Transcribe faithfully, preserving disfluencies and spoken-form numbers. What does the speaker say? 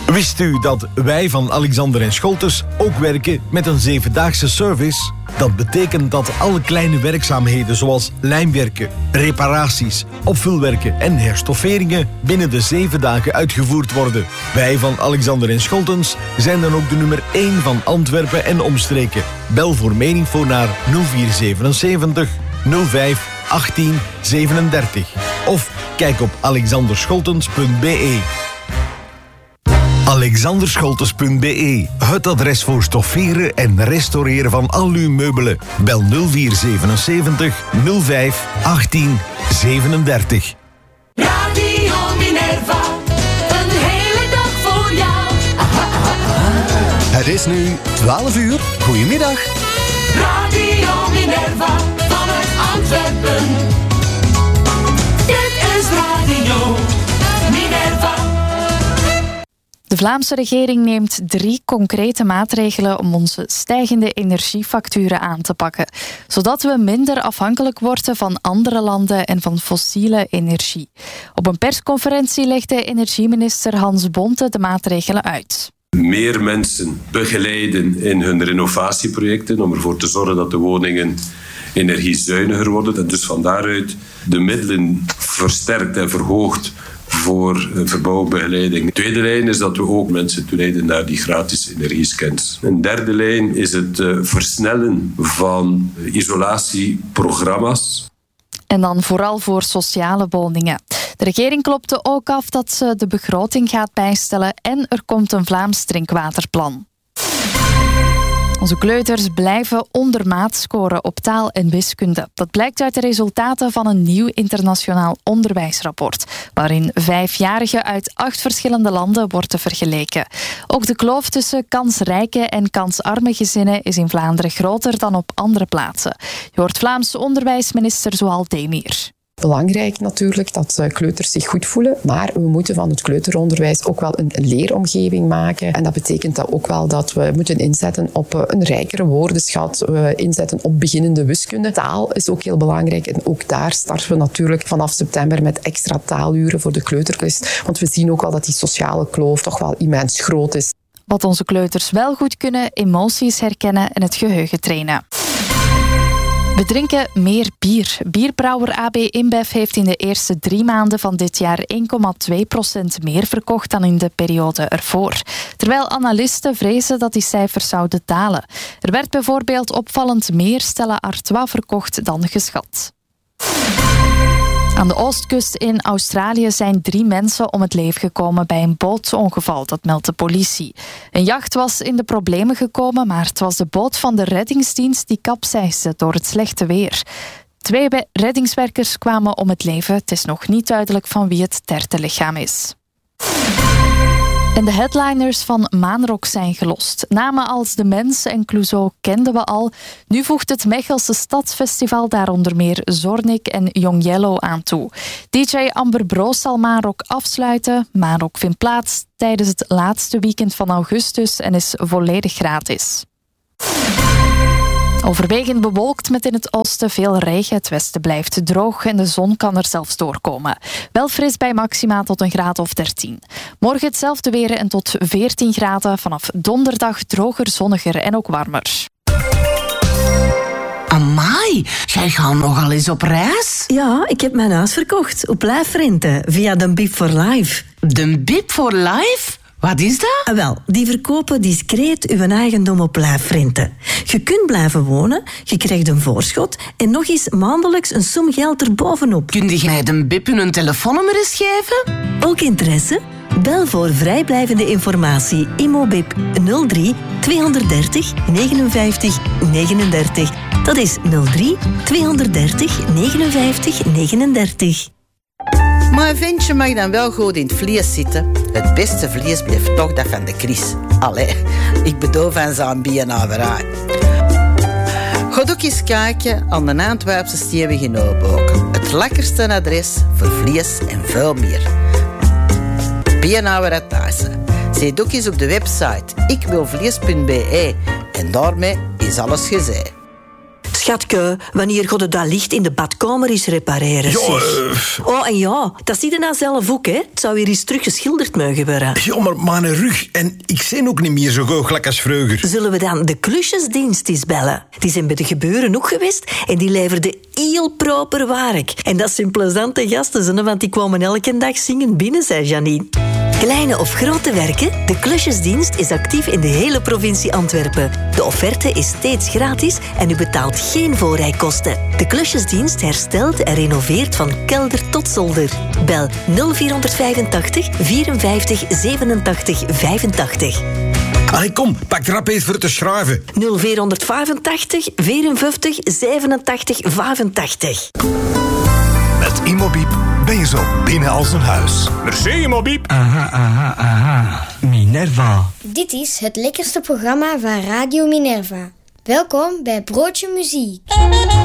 Wist u dat wij van Alexander en Scholtens ook werken met een zevendaagse service? Dat betekent dat alle kleine werkzaamheden zoals lijmwerken, reparaties, opvulwerken en herstofferingen binnen de zeven dagen uitgevoerd worden. Wij van Alexander en Scholtens zijn dan ook de nummer één van Antwerpen en omstreken. Bel voor meninfo naar nul vier zevenenzeventig nul vijf achttien zevenendertig of kijk op alexanderscholtens punt b e. alexanderscholtens punt b e, het adres voor stofferen en restaureren van al uw meubelen. Bel nul vier zevenenzeventig nul vijf achttien zevenendertig. Radio Minerva, een hele dag voor jou. Het is nu twaalf uur. Goedemiddag. Radio Minerva, vanuit Antwerpen. Dit is Radio Minerva. De Vlaamse regering neemt drie concrete maatregelen om onze stijgende energiefacturen aan te pakken, zodat we minder afhankelijk worden van andere landen en van fossiele energie. Op een persconferentie legde energieminister Hans Bonte de maatregelen uit. Meer mensen begeleiden in hun renovatieprojecten om ervoor te zorgen dat de woningen energiezuiniger worden. En dus van daaruit de middelen versterkt en verhoogd voor verbouwbegeleiding. De tweede lijn is dat we ook mensen toeleiden naar die gratis energiescans. Een derde lijn is het uh, versnellen van isolatieprogramma's. En dan vooral voor sociale woningen. De regering klopte ook af dat ze de begroting gaat bijstellen en er komt een Vlaams drinkwaterplan. Onze kleuters blijven ondermaat scoren op taal en wiskunde. Dat blijkt uit de resultaten van een nieuw internationaal onderwijsrapport, waarin vijfjarigen uit acht verschillende landen worden vergeleken. Ook de kloof tussen kansrijke en kansarme gezinnen is in Vlaanderen groter dan op andere plaatsen. Je hoort Vlaamse onderwijsminister Zoal Demir. Belangrijk natuurlijk dat kleuters zich goed voelen, maar we moeten van het kleuteronderwijs ook wel een leeromgeving maken. En dat betekent dat ook wel dat we moeten inzetten op een rijkere woordenschat, we inzetten op beginnende wiskunde. Taal is ook heel belangrijk en ook daar starten we natuurlijk vanaf september met extra taaluren voor de kleuterklas. Want we zien ook wel dat die sociale kloof toch wel immens groot is. Wat onze kleuters wel goed kunnen, emoties herkennen en het geheugen trainen. We drinken meer bier. Bierbrouwer A B InBev heeft in de eerste drie maanden van dit jaar één komma twee procent meer verkocht dan in de periode ervoor. Terwijl analisten vrezen dat die cijfers zouden dalen. Er werd bijvoorbeeld opvallend meer Stella Artois verkocht dan geschat. Aan de oostkust in Australië zijn drie mensen om het leven gekomen bij een bootongeval, dat meldt de politie. Een jacht was in de problemen gekomen, maar het was de boot van de reddingsdienst die kapseisde door het slechte weer. Twee reddingswerkers kwamen om het leven. Het is nog niet duidelijk van wie het derde lichaam is. En de headliners van Maanrock zijn gelost. Namen als De Mens en Clouseau kenden we al. Nu voegt het Mechelse Stadsfestival daar onder meer Zornik en Young Yellow aan toe. D J Amber Broos zal Maanrock afsluiten. Maanrock vindt plaats tijdens het laatste weekend van augustus en is volledig gratis. Overwegend bewolkt met in het oosten veel regen. Het westen blijft droog en de zon kan er zelfs doorkomen. Wel fris bij maxima tot een graad of dertien. Morgen hetzelfde weer en tot veertien graden. Vanaf donderdag droger, zonniger en ook warmer. Amai, jij gaat nogal eens op reis? Ja, ik heb mijn huis verkocht op Blijfrente via de Bib for Life. De Bib for Life? Wat is dat? Ah, wel, die verkopen discreet uw eigendom op Blijfrente. Je kunt blijven wonen, je krijgt een voorschot en nog eens maandelijks een som geld erbovenop. Kun je mij de Bib hun telefoonnummer eens geven? Ook interesse? Bel voor vrijblijvende informatie Immobib nul drie tweehonderddertig negenenvijftig negenendertig. Dat is nul drie tweehonderddertig negenenvijftig negenendertig. Maar een ventje mag dan wel goed in het vlees zitten. Het beste vlees blijft toch dat van de Chris. Allee, ik bedoel van zijn bienaverij. Ga ook eens kijken aan de Antwerpse Stevig in Oboken. Het lekkerste adres voor vlees en veel meer. Bienaverij Thijssen. Zet ook eens op de website ik wil vlees punt b e en daarmee is alles gezegd. Schatke, wanneer gaat het dat licht in de badkamer eens repareren? Ja, zeg? uh... Oh, en ja, dat zie je nou zelf ook, hè? Het zou weer eens teruggeschilderd mogen worden. Ja, maar mijn rug en ik zie ook niet meer zo goochelijk als vroeger. Zullen we dan de klusjesdienst eens bellen? Die zijn bij de gebeuren ook geweest en die leverden heel proper werk. En dat zijn plezante gasten, hè, want die kwamen elke dag zingen binnen, zei Janine. Kleine of grote werken, de klusjesdienst is actief in de hele provincie Antwerpen. De offerte is steeds gratis en u betaalt geen voorrijkosten. De klusjesdienst herstelt en renoveert van kelder tot zolder. Bel nul vier vijfentachtig vierenvijftig zevenentachtig vijfentachtig. Allee, kom, pak rap eens voor te schrijven. nul vier vijfentachtig vierenvijftig zevenentachtig vijfentachtig. Met Immobiep ben je zo binnen als een huis. Merci, Immobiep. Aha, aha, aha. Minerva. Dit is het lekkerste programma van Radio Minerva. Welkom bij Broodje Muziek.